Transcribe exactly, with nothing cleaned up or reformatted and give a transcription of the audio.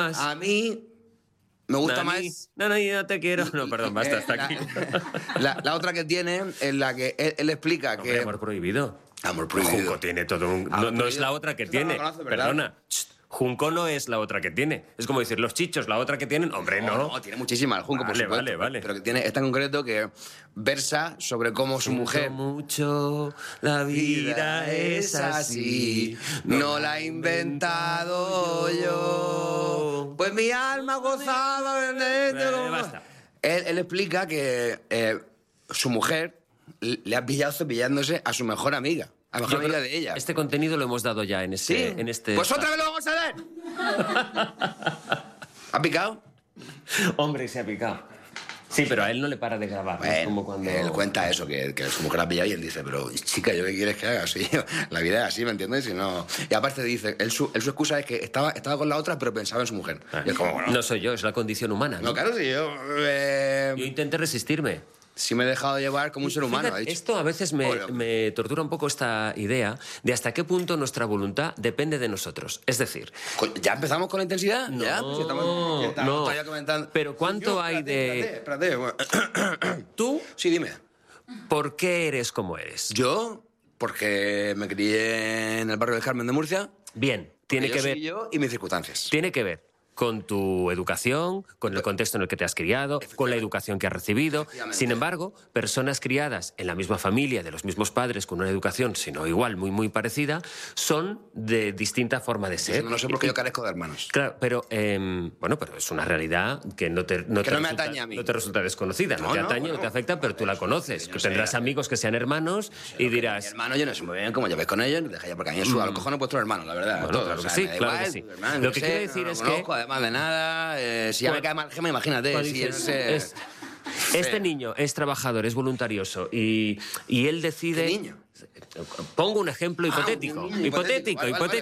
más. A mí me gusta Nani, más... No, no, yo no te quiero. No, perdón, basta, hasta la, aquí. La, la otra que tiene, en la que él, él explica Hombre, que... amor prohibido. Amor prohibido. Junco tiene todo un... Amor No, no es prohibido. la otra que Eso no tiene. lo conoce, ¿verdad? Perdona. Shh, Junco no es la otra que tiene. Es como decir, los chichos, la otra que tienen. Hombre, no. No, no, tiene muchísima el Junco, por Vale, supuesto. vale, vale. Pero que tiene esta en concreto que versa sobre cómo su Siento mujer... mucho, la vida es así. No la he inventado yo. Pues mi alma gozaba de... Eh, basta. Él, él explica que eh, su mujer le ha pillado cepillándose a su mejor amiga. A la mejor Yo amiga creo- de ella. Este contenido lo hemos dado ya en este... Sí. En este Pues otra vez lo vamos a dar. ¿Ha picado? Hombre, se ha picado. Sí, pero a él no le para de grabar. ¿no? Es Bueno, como cuando... él cuenta eso, que, que su mujer la ha pillado y él dice, pero chica, ¿yo qué quieres que haga? Sí, la vida es así, ¿me entiendes? Y, no... y aparte dice, él su, él su excusa es que estaba, estaba con la otra, pero pensaba en su mujer. Y es como, bueno, No soy yo, es la condición humana. ¿no? no, claro, si yo... eh, Yo intenté resistirme. sí me he dejado llevar como un ser humano, Fíjate, ha dicho. esto a veces me, Bueno. me tortura un poco esta idea de hasta qué punto nuestra voluntad depende de nosotros. Es decir, Co- ¿Ya empezamos con la intensidad? No, ¿Ya? Pues si estamos, si estamos no. todavía comentando. Pero ¿cuánto Yo, hay espérate, de- Espérate, espérate. tú, Sí, dime. ¿por qué eres como eres? Yo, porque me crié en el barrio del Carmen de Murcia. Bien, tiene yo que soy ver, yo y mis circunstancias. tiene que ver con tu educación, con el contexto en el que te has criado, con la educación que has recibido. Efectivamente. Sin embargo, personas criadas en la misma familia, de los mismos padres, con una educación, si no igual, muy, muy parecida, son de distinta forma de ser. No sé por qué yo carezco de hermanos. Claro, pero em, bueno, pero es una realidad que no te, no Que te no me resulta, atañe a mí. no te resulta desconocida, no, No, te no, atañe, bueno. no te afecta, pero tú la conoces. Yo Tú sé, tendrás eh, amigos que sean hermanos y Mi dirás, hermano yo no sé muy bien cómo llevéis con ellos, deja ya, porque a mí me suda los cojones vuestros hermanos, la verdad. Bueno, todos, claro que o sea, sí, me da claro que igual, sí. tu hermano, Lo yo que sé, quiero decir no es lo que- conozco, además de nada, eh, si ya me Cuando- cae mal Gema, imagínate. cuando Si dices, no sé- es- este niño es trabajador, es voluntarioso y, y él decide... ¿Qué niño? Pongo un ejemplo Ah, un hipotético, niño hipotético, hipotético, vale, vale, hipotético.